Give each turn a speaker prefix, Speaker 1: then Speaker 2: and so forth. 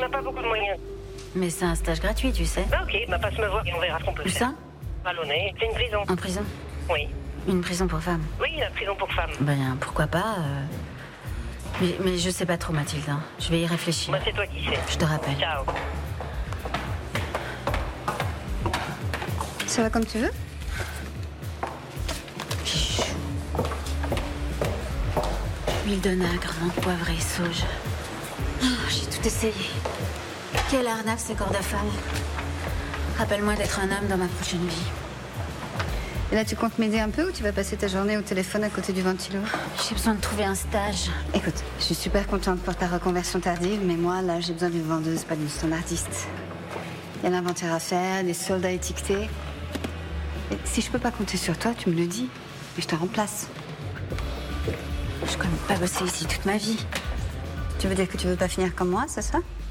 Speaker 1: n'a pas beaucoup de moyens.
Speaker 2: Mais c'est un stage gratuit, tu sais.
Speaker 1: Ah ok, passe me voir et on verra ce qu'on peut
Speaker 2: Où
Speaker 1: faire.
Speaker 2: ça?
Speaker 1: Ballonné, c'est une prison.
Speaker 2: En prison?
Speaker 1: Oui.
Speaker 2: Une prison pour femmes?
Speaker 1: Oui, la prison pour femmes.
Speaker 2: Ben, pourquoi pas mais je sais pas trop, Mathilde. Hein. Je vais y réfléchir.
Speaker 1: Bah, c'est toi qui sais.
Speaker 2: Je te rappelle.
Speaker 1: Ciao.
Speaker 3: Ça va comme tu veux?
Speaker 2: Chut. Huile de nacre, menthe poivrée, sauge. Oh, j'ai tout essayé. Quelle arnaque ces corps de femme. Rappelle-moi d'être un homme dans ma prochaine vie.
Speaker 3: Et là, tu comptes m'aider un peu ou tu vas passer ta journée au téléphone à côté du ventilo?
Speaker 2: J'ai besoin de trouver un stage.
Speaker 3: Écoute, je suis super contente pour ta reconversion tardive, mais moi, là, j'ai besoin d'une vendeuse, pas d'une standardiste. Il y a l'inventaire à faire, des soldes à étiqueter. Et si je peux pas compter sur toi, tu me le dis. Et je te remplace.
Speaker 2: Je compte pas bosser ici toute ma vie.
Speaker 3: Tu veux dire que tu veux pas finir comme moi, c'est ça?